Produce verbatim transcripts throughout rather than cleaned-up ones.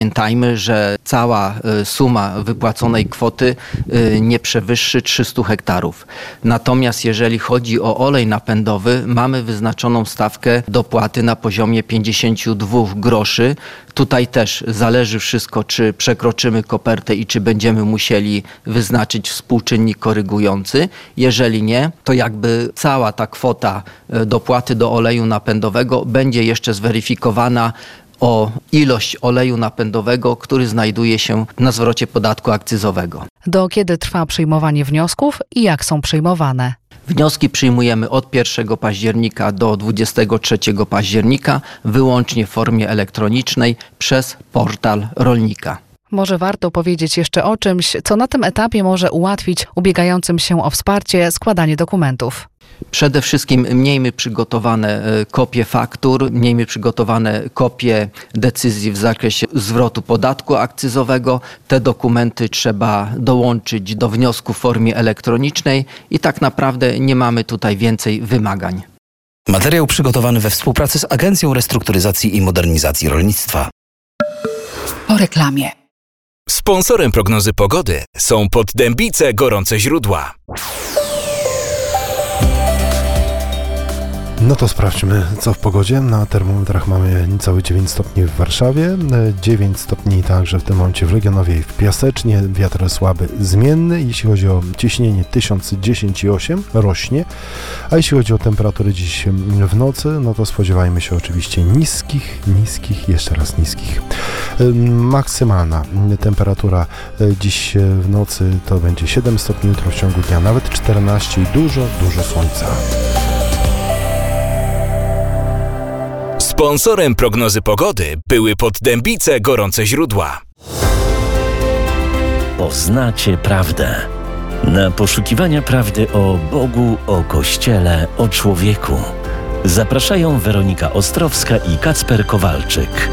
Pamiętajmy, że cała suma wypłaconej kwoty nie przewyższy trzystu hektarów. Natomiast jeżeli chodzi o olej napędowy, mamy wyznaczoną stawkę dopłaty na poziomie pięćdziesiąt dwa groszy. Tutaj też zależy wszystko, czy przekroczymy kopertę i czy będziemy musieli wyznaczyć współczynnik korygujący. Jeżeli nie, to jakby cała ta kwota dopłaty do oleju napędowego będzie jeszcze zweryfikowana o ilość oleju napędowego, który znajduje się na zwrocie podatku akcyzowego. Do kiedy trwa przyjmowanie wniosków i jak są przyjmowane? Wnioski przyjmujemy od pierwszego października do dwudziestego trzeciego października wyłącznie w formie elektronicznej przez portal rolnika. Może warto powiedzieć jeszcze o czymś, co na tym etapie może ułatwić ubiegającym się o wsparcie składanie dokumentów. Przede wszystkim miejmy przygotowane kopie faktur, miejmy przygotowane kopie decyzji w zakresie zwrotu podatku akcyzowego. Te dokumenty trzeba dołączyć do wniosku w formie elektronicznej i tak naprawdę nie mamy tutaj więcej wymagań. Materiał przygotowany we współpracy z Agencją Restrukturyzacji i Modernizacji Rolnictwa. Po reklamie. Sponsorem prognozy pogody są Poddębice Gorące Źródła. No to sprawdźmy, co w pogodzie. Na termometrach mamy niecałe dziewięć stopni w Warszawie, dziewięć stopni także w tym momencie w Legionowie i w Piasecznie. Wiatr słaby, zmienny. Jeśli chodzi o ciśnienie tysiąc dziesięć i osiem, rośnie. A jeśli chodzi o temperatury dziś w nocy, no to spodziewajmy się oczywiście niskich, niskich, jeszcze raz niskich. Maksymalna temperatura dziś w nocy to będzie siedem stopni, jutro w ciągu dnia nawet czternaście i dużo, dużo słońca. Sponsorem prognozy pogody były Poddębice Gorące Źródła. Poznacie prawdę. Na poszukiwania prawdy o Bogu, o Kościele, o człowieku zapraszają Weronika Ostrowska i Kacper Kowalczyk.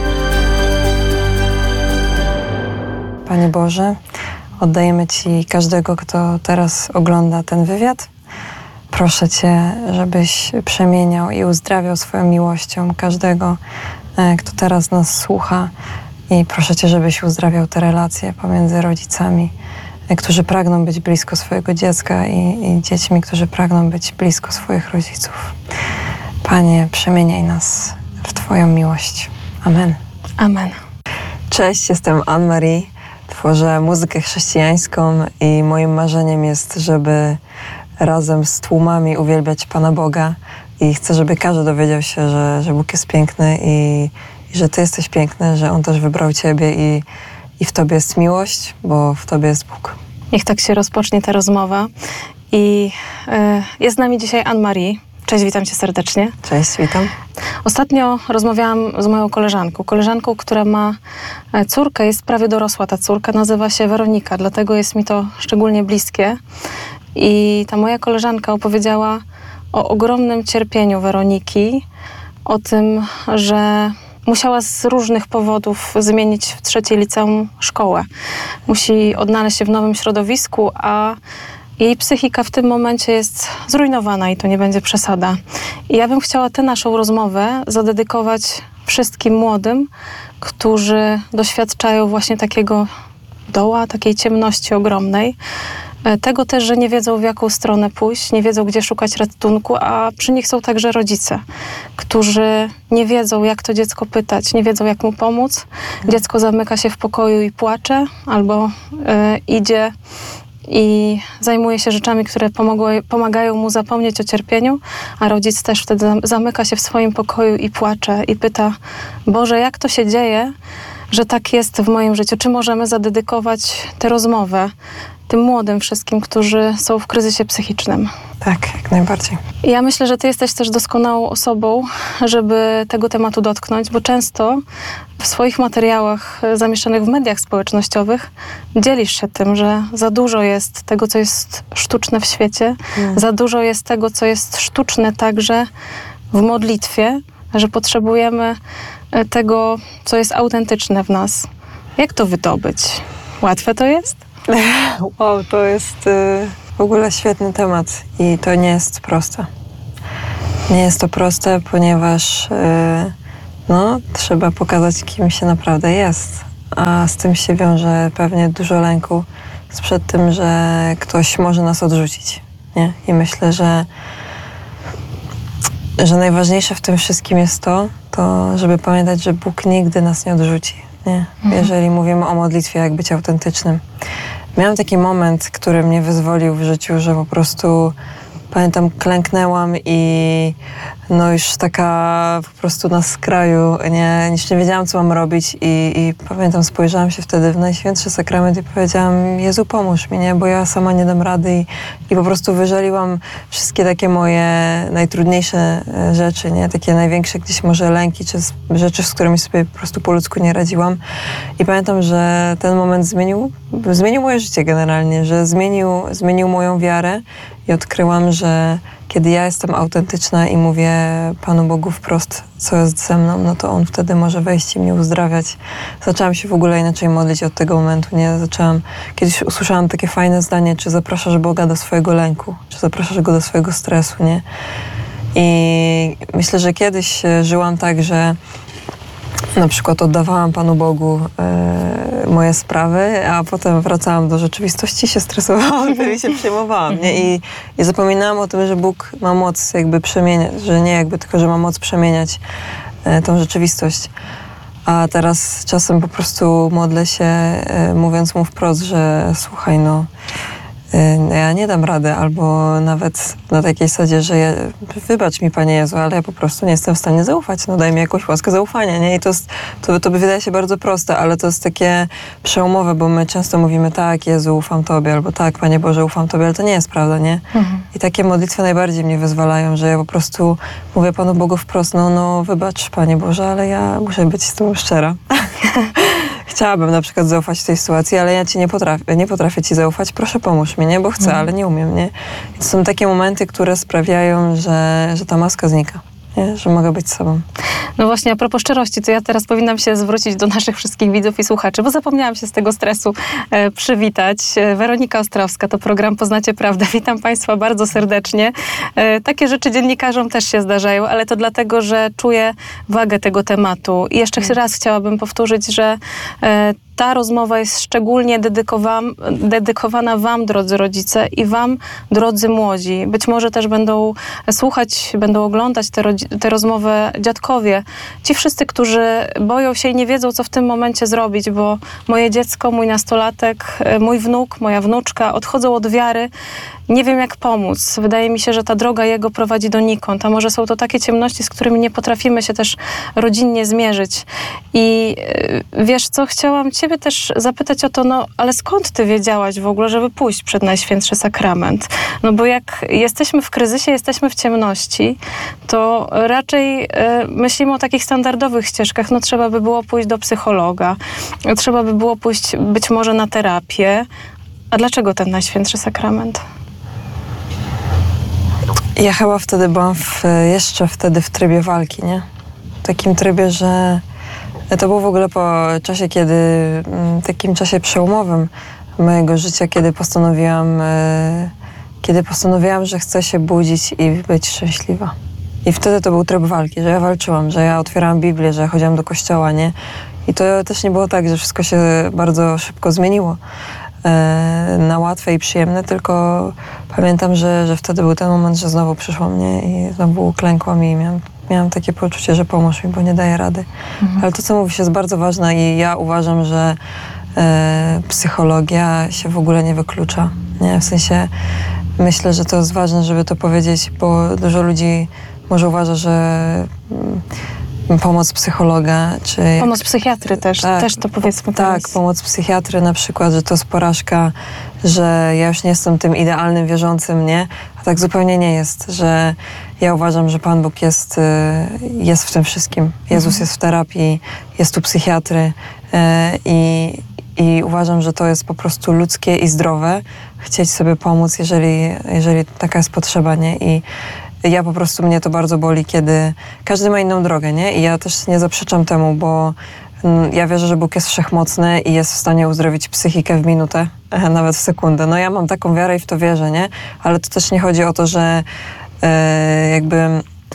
Panie Boże, oddajemy Ci każdego, kto teraz ogląda ten wywiad. Proszę Cię, żebyś przemieniał i uzdrawiał swoją miłością każdego, kto teraz nas słucha. I proszę Cię, żebyś uzdrawiał te relacje pomiędzy rodzicami, którzy pragną być blisko swojego dziecka i, i dziećmi, którzy pragną być blisko swoich rodziców. Panie, przemieniaj nas w Twoją miłość. Amen. Amen. Cześć, jestem Anne-Marie. Tworzę muzykę chrześcijańską i moim marzeniem jest, żeby razem z tłumami uwielbiać Pana Boga i chcę, żeby każdy dowiedział się, że, że Bóg jest piękny i, i że Ty jesteś piękny, że On też wybrał Ciebie i, i w Tobie jest miłość, bo w Tobie jest Bóg. Niech tak się rozpocznie ta rozmowa i y, jest z nami dzisiaj Anne-Marie. Cześć, witam Cię serdecznie. Cześć, witam. Ostatnio rozmawiałam z moją koleżanką, koleżanką, która ma córkę, jest prawie dorosła ta córka, nazywa się Weronika, dlatego jest mi to szczególnie bliskie. I ta moja koleżanka opowiedziała o ogromnym cierpieniu Weroniki, o tym, że musiała z różnych powodów zmienić w trzeciej liceum szkołę. Musi odnaleźć się w nowym środowisku, a jej psychika w tym momencie jest zrujnowana i to nie będzie przesada. I ja bym chciała tę naszą rozmowę zadedykować wszystkim młodym, którzy doświadczają właśnie takiego doła, takiej ciemności ogromnej. Tego też, że nie wiedzą, w jaką stronę pójść, nie wiedzą, gdzie szukać ratunku, a przy nich są także rodzice, którzy nie wiedzą, jak to dziecko pytać, nie wiedzą, jak mu pomóc. Dziecko zamyka się w pokoju i płacze, albo y, idzie i zajmuje się rzeczami, które pomogło, pomagają mu zapomnieć o cierpieniu, a rodzic też wtedy zamyka się w swoim pokoju i płacze i pyta: Boże, jak to się dzieje, że tak jest w moim życiu? Czy możemy zadedykować tę rozmowę tym młodym wszystkim, którzy są w kryzysie psychicznym? Tak, jak najbardziej. I ja myślę, że Ty jesteś też doskonałą osobą, żeby tego tematu dotknąć, bo często w swoich materiałach zamieszczonych w mediach społecznościowych dzielisz się tym, że za dużo jest tego, co jest sztuczne w świecie, mm. za dużo jest tego, co jest sztuczne także w modlitwie, że potrzebujemy tego, co jest autentyczne w nas. Jak to wydobyć? Łatwe to jest? Wow, to jest y, w ogóle świetny temat i to nie jest proste. Nie jest to proste, ponieważ y, no, trzeba pokazać, kim się naprawdę jest. a z tym się wiąże pewnie dużo lęku przed tym, że ktoś może nas odrzucić, nie? I myślę, że, że najważniejsze w tym wszystkim jest to, to, żeby pamiętać, że Bóg nigdy nas nie odrzuci, nie? Mhm. Jeżeli mówimy o modlitwie, jak być autentycznym. Miałam taki moment, który mnie wyzwolił w życiu, że po prostu pamiętam, klęknęłam i no już taka po prostu na skraju, nie, już nie wiedziałam, co mam robić i, i pamiętam, spojrzałam się wtedy w Najświętszy Sakrament i powiedziałam: Jezu, pomóż mi, nie, bo ja sama nie dam rady i, i po prostu wyżaliłam wszystkie takie moje najtrudniejsze rzeczy, nie, takie największe gdzieś może lęki, czy rzeczy, z którymi sobie po prostu po ludzku nie radziłam. I pamiętam, że ten moment zmienił, zmienił moje życie generalnie, że zmienił, zmienił moją wiarę i odkryłam, że kiedy ja jestem autentyczna i mówię Panu Bogu wprost, co jest ze mną, no to On wtedy może wejść i mnie uzdrawiać. Zaczęłam się w ogóle inaczej modlić od tego momentu, nie? Zaczęłam, kiedyś usłyszałam takie fajne zdanie, czy zapraszasz Boga do swojego lęku, czy zapraszasz Go do swojego stresu, nie? I myślę, że kiedyś żyłam tak, że na przykład oddawałam Panu Bogu e, moje sprawy, a potem wracałam do rzeczywistości i się stresowałam i się przejmowałam, nie? I, I zapominałam o tym, że Bóg ma moc jakby przemieniać, że nie jakby tylko, że ma moc przemieniać e, tą rzeczywistość. A teraz czasem po prostu modlę się, e, mówiąc mu wprost, że słuchaj, no ja nie dam rady, albo nawet na takiej zasadzie, że ja, wybacz mi, Panie Jezu, ale ja po prostu nie jestem w stanie zaufać, no daj mi jakąś łaskę zaufania, nie? I to, jest, to, to wydaje się bardzo proste, ale to jest takie przełomowe, bo my często mówimy tak, Jezu, ufam Tobie, albo tak, Panie Boże, ufam Tobie, ale to nie jest prawda, nie? Mhm. I takie modlitwy najbardziej mnie wyzwalają, że ja po prostu mówię Panu Bogu wprost, no, no wybacz, Panie Boże, ale ja muszę być z Tobą szczera. Chciałabym na przykład zaufać w tej sytuacji, ale ja Ci nie potrafię, nie potrafię Ci zaufać, proszę pomóż mi, nie? Bo chcę, mm. ale nie umiem, nie? I to są takie momenty, które sprawiają, że, że ta maska znika, nie? Że mogę być sobą. No właśnie, a propos szczerości, to ja teraz powinnam się zwrócić do naszych wszystkich widzów i słuchaczy, bo zapomniałam się z tego stresu e, przywitać. Weronika Ostrowska, to program Poznacie Prawdę. Witam Państwa bardzo serdecznie. E, takie rzeczy dziennikarzom też się zdarzają, ale to dlatego, że czuję wagę tego tematu. I jeszcze hmm. raz chciałabym powtórzyć, że e, ta rozmowa jest szczególnie dedykowa- dedykowana Wam, drodzy rodzice, i Wam, drodzy młodzi. Być może też będą słuchać, będą oglądać tę rodzi- te rozmowę dziadkowie. Ci wszyscy, którzy boją się i nie wiedzą, co w tym momencie zrobić, bo moje dziecko, mój nastolatek, mój wnuk, moja wnuczka odchodzą od wiary. Nie wiem, jak pomóc. Wydaje mi się, że ta droga jego prowadzi donikąd, a może są to takie ciemności, z którymi nie potrafimy się też rodzinnie zmierzyć. I wiesz co, chciałam Ciebie też zapytać o to, no ale skąd Ty wiedziałaś w ogóle, żeby pójść przed Najświętszy Sakrament? No bo jak jesteśmy w kryzysie, jesteśmy w ciemności, to raczej y, myślimy o takich standardowych ścieżkach. No trzeba by było pójść do psychologa, trzeba by było pójść być może na terapię. A dlaczego ten Najświętszy Sakrament? Ja chyba wtedy byłam w, jeszcze wtedy w trybie walki, nie? W takim trybie, że to było w ogóle po czasie, kiedy, takim czasie przełomowym mojego życia, kiedy postanowiłam, kiedy postanowiłam, że chcę się budzić i być szczęśliwa. I wtedy to był tryb walki, że ja walczyłam, że ja otwierałam Biblię, że ja chodziłam do kościoła, nie? I to też nie było tak, że wszystko się bardzo szybko zmieniło na łatwe i przyjemne, tylko pamiętam, że, że wtedy był ten moment, że znowu przyszło mnie i znowu klękłam i miałam, miałam takie poczucie, że pomóż mi, bo nie daję rady. Mhm. Ale to, co mówisz, jest bardzo ważne i ja uważam, że e, psychologia się w ogóle nie wyklucza. Nie? W sensie myślę, że to jest ważne, żeby to powiedzieć, bo dużo ludzi może uważa, że mm, pomoc psychologa, czy... Pomoc psychiatry też, tak, też to powiedzmy. Tak, teraz. pomoc psychiatry na przykład, że to jest porażka, że ja już nie jestem tym idealnym wierzącym, nie? A tak zupełnie nie jest, że ja uważam, że Pan Bóg jest, jest w tym wszystkim. Jezus mhm. jest w terapii, jest tu psychiatry i, i uważam, że to jest po prostu ludzkie i zdrowe chcieć sobie pomóc, jeżeli, jeżeli taka jest potrzeba, nie? I ja po prostu, mnie to bardzo boli, kiedy każdy ma inną drogę, nie? I ja też nie zaprzeczam temu, bo ja wierzę, że Bóg jest wszechmocny i jest w stanie uzdrowić psychikę w minutę, nawet w sekundę. No ja mam taką wiarę i w to wierzę, nie? Ale to też nie chodzi o to, że e, jakby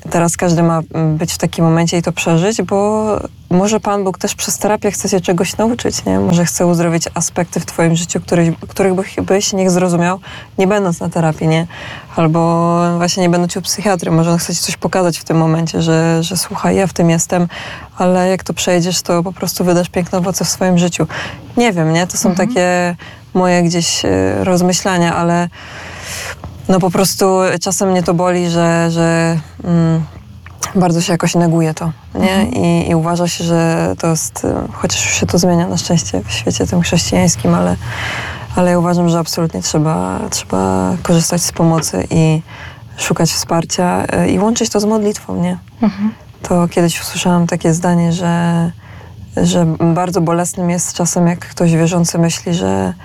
teraz każdy ma być w takim momencie i to przeżyć, bo może Pan Bóg też przez terapię chce się czegoś nauczyć, nie? Może chce uzdrowić aspekty w twoim życiu, których, których byś, byś nie zrozumiał, nie będąc na terapii, nie? Albo właśnie nie będąc u psychiatry. Może on chce ci coś pokazać w tym momencie, że, że słuchaj, ja w tym jestem, ale jak to przejdziesz, to po prostu wydasz piękne owoce w swoim życiu. Nie wiem, nie? To są mhm. takie moje gdzieś e, rozmyślania, ale no po prostu czasem mnie to boli, że, że mm, bardzo się jakoś neguje to, nie? Mhm. I, I uważa się, że to jest, chociaż już się to zmienia na szczęście w świecie tym chrześcijańskim, ale, ale ja uważam, że absolutnie trzeba, trzeba korzystać z pomocy i szukać wsparcia i łączyć to z modlitwą, nie? Mhm. To kiedyś usłyszałam takie zdanie, że, że bardzo bolesnym jest czasem, jak ktoś wierzący myśli, że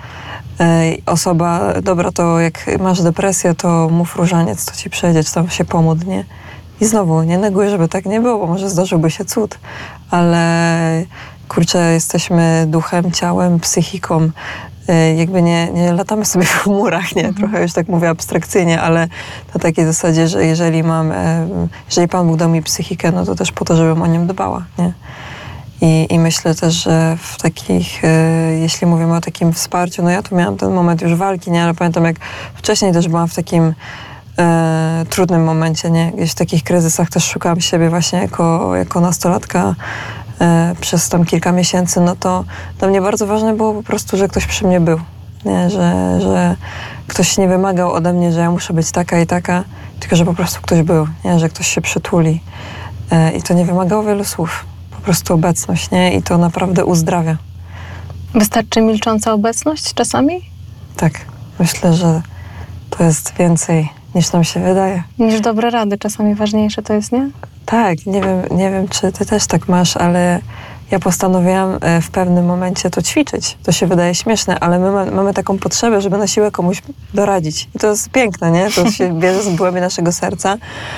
osoba, dobra, to jak masz depresję, to mów różaniec, to ci przejdzie, czy tam się pomódl, nie? I znowu, nie neguję, żeby tak nie było, bo może zdarzyłby się cud, ale kurczę, jesteśmy duchem, ciałem, psychiką, jakby nie, nie latamy sobie w chmurach, nie? Trochę już tak mówię abstrakcyjnie, ale na takiej zasadzie, że jeżeli mam, jeżeli Pan Bóg dał mi psychikę, no to też po to, żebym o nią dbała, nie? I, I myślę też, że w takich, e, jeśli mówimy o takim wsparciu, no ja tu miałam ten moment już walki, nie? Ale pamiętam, jak wcześniej też byłam w takim e, trudnym momencie, nie? Gdzieś w takich kryzysach też szukałam siebie właśnie jako, jako nastolatka e, przez tam kilka miesięcy, no to dla mnie bardzo ważne było po prostu, że ktoś przy mnie był, nie? Że, że ktoś nie wymagał ode mnie, że ja muszę być taka i taka, tylko że po prostu ktoś był, nie? Że ktoś się przytuli e, i to nie wymagało wielu słów. Po prostu obecność, nie? I to naprawdę uzdrawia. Wystarczy milcząca obecność czasami? Tak. Myślę, że to jest więcej niż nam się wydaje. Niż dobre rady. Czasami ważniejsze to jest, nie? Tak. Nie wiem, nie wiem, czy ty też tak masz, ale ja postanowiłam w pewnym momencie to ćwiczyć. To się wydaje śmieszne, ale my ma, mamy taką potrzebę, żeby na siłę komuś doradzić. I to jest piękne, nie? To się bierze z głębi naszego serca.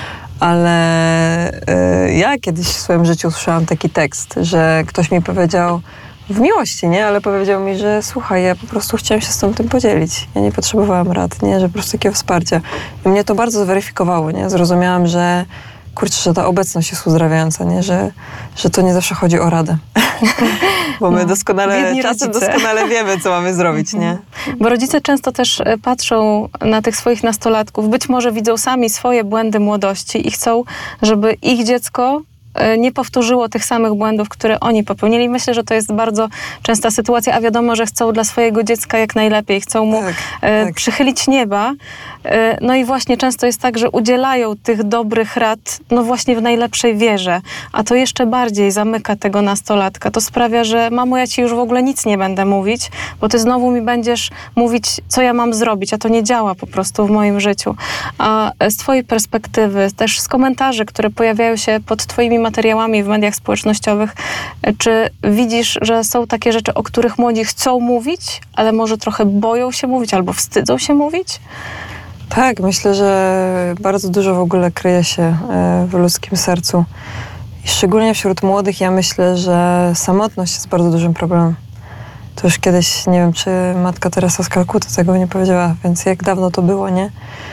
Ale y, ja kiedyś w swoim życiu usłyszałam taki tekst, że ktoś mi powiedział, w miłości, nie? Ale powiedział mi, że słuchaj, ja po prostu chciałam się z tobą tym podzielić. Ja nie potrzebowałam rad, nie? Że po prostu takiego wsparcia. I mnie to bardzo zweryfikowało, nie? Zrozumiałam, że kurczę, że ta obecność jest uzdrawiająca, nie? Że, że to nie zawsze chodzi o radę. Bo my no, doskonale, czasem doskonale wiemy, co mamy zrobić, nie? Bo rodzice często też patrzą na tych swoich nastolatków, być może widzą sami swoje błędy młodości i chcą, żeby ich dziecko nie powtórzyło tych samych błędów, które oni popełnili. Myślę, że to jest bardzo częsta sytuacja, a wiadomo, że chcą dla swojego dziecka jak najlepiej, chcą mu tak, e, tak. przychylić nieba. E, no i właśnie często jest tak, że udzielają tych dobrych rad, no właśnie w najlepszej wierze, a to jeszcze bardziej zamyka tego nastolatka. To sprawia, że mamo, ja ci już w ogóle nic nie będę mówić, bo ty znowu mi będziesz mówić, co ja mam zrobić, a to nie działa po prostu w moim życiu. A z twojej perspektywy, też z komentarzy, które pojawiają się pod twoimi materiałami w mediach społecznościowych, czy widzisz, że są takie rzeczy, o których młodzi chcą mówić, ale może trochę boją się mówić albo wstydzą się mówić? Tak, myślę, że bardzo dużo w ogóle kryje się w ludzkim sercu. I szczególnie wśród młodych ja myślę, że samotność jest bardzo dużym problemem. To już kiedyś, nie wiem, czy matka Teresa z Kalkuty tego nie powiedziała, więc jak dawno to było, nie?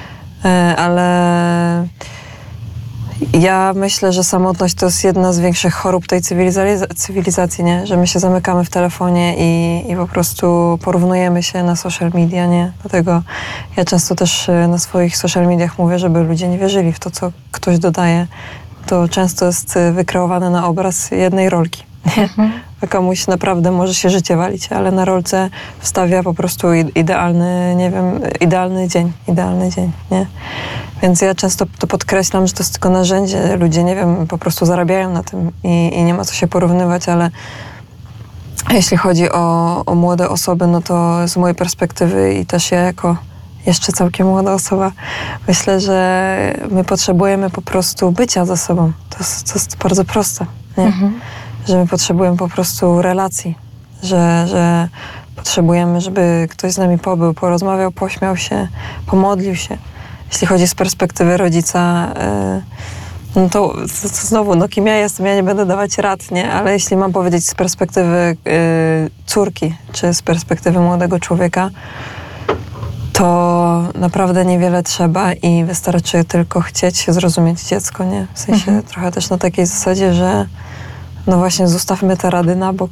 Ale ja myślę, że samotność to jest jedna z większych chorób tej cywilizacji, cywilizacji, nie? Że my się zamykamy w telefonie i, i po prostu porównujemy się na social media, nie? Dlatego ja często też na swoich social mediach mówię, żeby ludzie nie wierzyli w to, co ktoś dodaje. To często jest wykreowane na obraz jednej rolki, nie? Mhm. A komuś naprawdę może się życie walić, ale na rolce wstawia po prostu idealny, nie wiem, idealny dzień, idealny dzień, nie? Więc ja często to podkreślam, że to jest tylko narzędzie. Ludzie, nie wiem, po prostu zarabiają na tym i, i nie ma co się porównywać, ale jeśli chodzi o, o młode osoby, no to z mojej perspektywy i też ja jako jeszcze całkiem młoda osoba, myślę, że my potrzebujemy po prostu bycia ze sobą. To jest, to jest bardzo proste, nie? Mhm. Że my potrzebujemy po prostu relacji, że, że potrzebujemy, żeby ktoś z nami pobył, porozmawiał, pośmiał się, pomodlił się. Jeśli chodzi z perspektywy rodzica, yy, no to, to, to znowu, no kim ja jestem, ja nie będę dawać rad, nie? Ale jeśli mam powiedzieć z perspektywy yy, córki, czy z perspektywy młodego człowieka, to naprawdę niewiele trzeba i wystarczy tylko chcieć zrozumieć dziecko, nie? W sensie Mhm. trochę też na takiej zasadzie, że no właśnie zostawmy te rady na bok.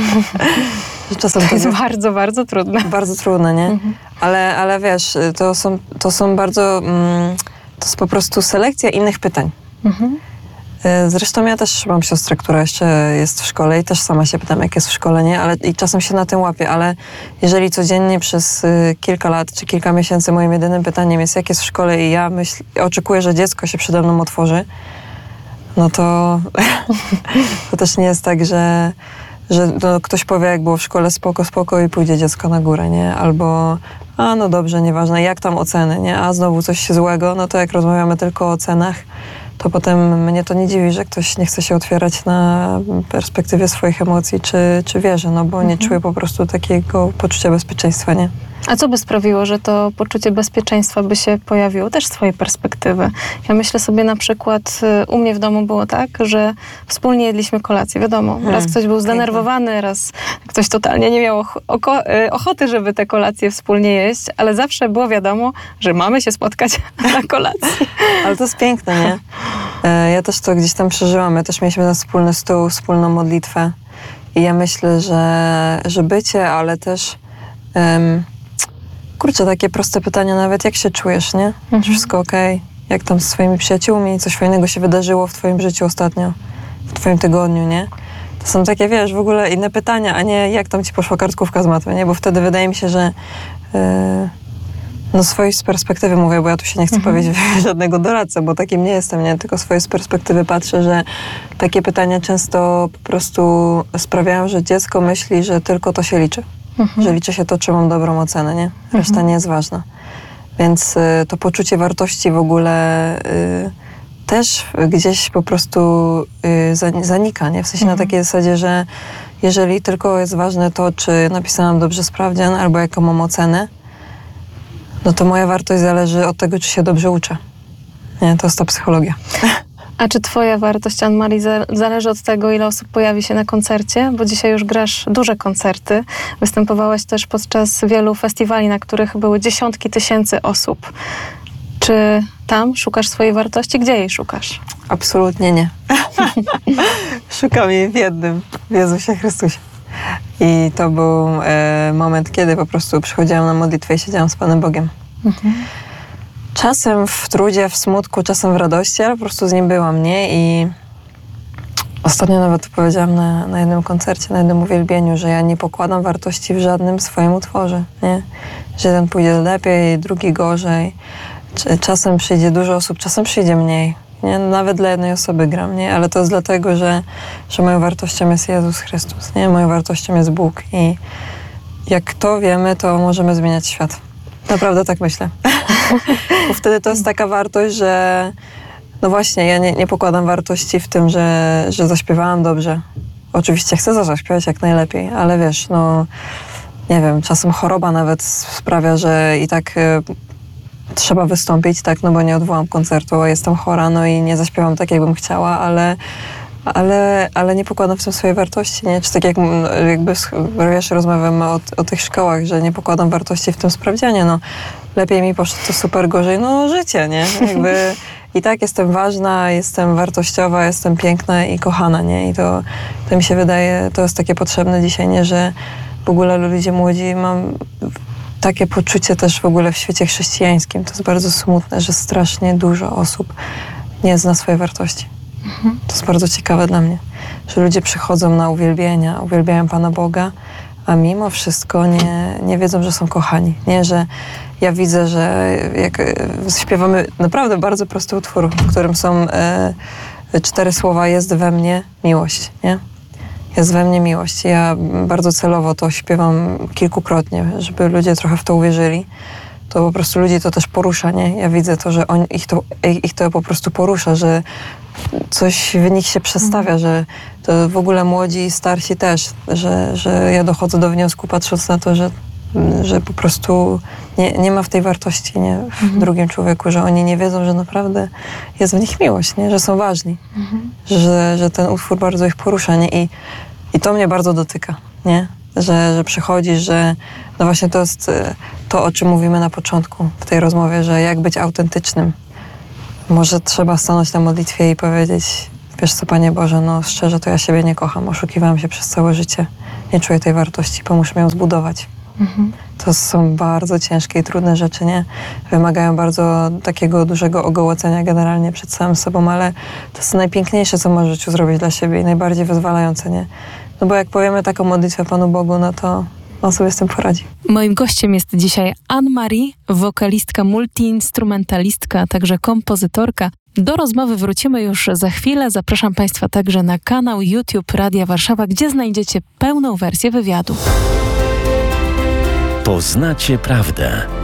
Że czasem To jest jest bardzo, bardzo trudne. bardzo trudne, nie? Mhm. Ale, ale wiesz, to są, to są bardzo... Mm, to jest po prostu selekcja innych pytań. Mhm. Y, Zresztą ja też mam siostrę, która jeszcze jest w szkole i też sama się pytam, jak jest w szkole, nie? Ale i czasem się na tym łapię, ale jeżeli codziennie przez y, kilka lat czy kilka miesięcy moim jedynym pytaniem jest, jak jest w szkole i ja myśl, oczekuję, że dziecko się przede mną otworzy, no to to też nie jest tak, że, że no, ktoś powie, jak było w szkole, spoko, spoko i pójdzie dziecko na górę, nie? Albo a no dobrze, nieważne, jak tam oceny, nie? A znowu coś złego, no to jak rozmawiamy tylko o ocenach, to potem mnie to nie dziwi, że ktoś nie chce się otwierać na perspektywie swoich emocji czy, czy wierzy, no bo nie czuje po prostu takiego poczucia bezpieczeństwa, nie? A co by sprawiło, że to poczucie bezpieczeństwa by się pojawiło? Też z swojej perspektywy. Ja myślę sobie na przykład, y, u mnie w domu było tak, że wspólnie jedliśmy kolację. Wiadomo, Hmm, raz ktoś był zdenerwowany, raz ktoś totalnie nie miał och- oko- y, ochoty, żeby te kolacje wspólnie jeść, ale zawsze było wiadomo, że mamy się spotkać na kolacji. Ale to jest piękne, nie? E, Ja też to gdzieś tam przeżyłam. My też mieliśmy na wspólny stół, wspólną modlitwę. I ja myślę, że, że bycie, ale też um, kurczę, takie proste pytania nawet, jak się czujesz, nie? Mhm. Czy wszystko okej? Jak tam z twoimi przyjaciółmi? Coś fajnego się wydarzyło w twoim życiu ostatnio? W twoim tygodniu, nie? To są takie, wiesz, w ogóle inne pytania, a nie jak tam ci poszła kartkówka z matmy, nie? Bo wtedy wydaje mi się, że e, no swojej z perspektywy mówię, bo ja tu się nie chcę Mhm. powiedzieć żadnego doradcę, bo takim nie jestem, nie? Tylko swojej z perspektywy patrzę, że takie pytania często po prostu sprawiają, że dziecko myśli, że tylko to się liczy. Mhm. Że liczy się to, czy mam dobrą ocenę, nie? Reszta Mhm. nie jest ważna. Więc y, to poczucie wartości w ogóle y, też gdzieś po prostu y, za- zanika, nie? W sensie Mhm. na takiej zasadzie, że jeżeli tylko jest ważne to, czy napisałam dobrze sprawdzian, albo jaką mam ocenę, no to moja wartość zależy od tego, czy się dobrze uczę. Nie, to jest ta psychologia. A czy twoja wartość, Anne-Marie, za- zależy od tego, ile osób pojawi się na koncercie? Bo dzisiaj już grasz duże koncerty. Występowałaś też podczas wielu festiwali, na których były dziesiątki tysięcy osób. Czy tam szukasz swojej wartości? Gdzie jej szukasz? Absolutnie nie. Szukam jej w jednym, w Jezusie Chrystusie. I to był e, moment, kiedy po prostu przychodziłam na modlitwę i siedziałam z Panem Bogiem. Czasem w trudzie, w smutku, czasem w radości, ale po prostu z Nim byłam, nie? I ostatnio nawet to powiedziałam na, na jednym koncercie, na jednym uwielbieniu, że ja nie pokładam wartości w żadnym swoim utworze, nie? Że jeden pójdzie lepiej, drugi gorzej. Czy- Czasem przyjdzie dużo osób, czasem przyjdzie mniej. Nie? Nawet dla jednej osoby gram, nie? Ale to jest dlatego, że, że moją wartością jest Jezus Chrystus, nie? Moją wartością jest Bóg i jak to wiemy, to możemy zmieniać świat. Naprawdę tak myślę. Bo wtedy to jest taka wartość, że no właśnie, ja nie, nie pokładam wartości w tym, że, że zaśpiewałam dobrze. Oczywiście chcę zaśpiewać jak najlepiej, ale wiesz, no nie wiem, czasem choroba nawet sprawia, że i tak y, trzeba wystąpić, tak, no bo nie odwołam koncertu, a jestem chora, no i nie zaśpiewam tak, jakbym chciała, ale, ale, ale nie pokładam w tym swojej wartości, nie? Czy tak jak no, jakby, wiesz, rozmawiamy o, o tych szkołach, że nie pokładam wartości w tym sprawdzianie, no lepiej mi poszło to super, gorzej, no życie, nie? Jakby i tak jestem ważna, jestem wartościowa, jestem piękna i kochana, nie? I to, to mi się wydaje, to jest takie potrzebne dzisiaj, nie? Że w ogóle ludzie młodzi, mam takie poczucie też w ogóle w świecie chrześcijańskim. To jest bardzo smutne, że strasznie dużo osób nie zna swojej wartości. Mhm. To jest bardzo ciekawe dla mnie, że ludzie przychodzą na uwielbienia, uwielbiają Pana Boga, a mimo wszystko nie, nie wiedzą, że są kochani. Nie, że ja widzę, że jak e, śpiewamy naprawdę bardzo prosty utwór, w którym są e, cztery słowa: jest we mnie miłość, nie? Jest we mnie miłość. Ja bardzo celowo to śpiewam kilkukrotnie, żeby ludzie trochę w to uwierzyli. To po prostu ludzi to też porusza, nie? Ja widzę to, że on, ich, to, ich to po prostu porusza, że coś w nich się przestawia, że to w ogóle młodzi i starsi też, że, że ja dochodzę do wniosku, patrząc na to, że, że po prostu nie, nie ma w tej wartości, nie? W Mhm. drugim człowieku, że oni nie wiedzą, że naprawdę jest w nich miłość, nie? Że są ważni, Mhm. że, że ten utwór bardzo ich porusza, nie? I, i to mnie bardzo dotyka, nie? że, że przychodzisz, że no właśnie to jest to, o czym mówimy na początku w tej rozmowie, że jak być autentycznym. Może trzeba stanąć na modlitwie i powiedzieć: wiesz co, Panie Boże, no szczerze to ja siebie nie kocham, oszukiwałam się przez całe życie, nie czuję tej wartości, pomóż mi ją zbudować. Mhm. To są bardzo ciężkie i trudne rzeczy, nie? Wymagają bardzo takiego dużego ogołocenia generalnie przed samym sobą, ale to jest najpiękniejsze, co możesz w życiu zrobić dla siebie i najbardziej wyzwalające, nie? No bo jak powiemy taką modlitwę Panu Bogu, no to on sobie z tym poradzi. Moim gościem jest dzisiaj Anne-Marie, wokalistka, multiinstrumentalistka, a także kompozytorka. Do rozmowy wrócimy już za chwilę. Zapraszam Państwa także na kanał YouTube Radia Warszawa, gdzie znajdziecie pełną wersję wywiadu. Poznacie prawdę.